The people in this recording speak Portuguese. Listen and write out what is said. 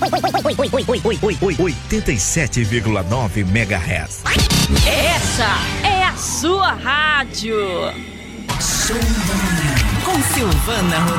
87,9 MHz. Essa é a sua rádio. Show da Manhã com Silvana Rodrigues.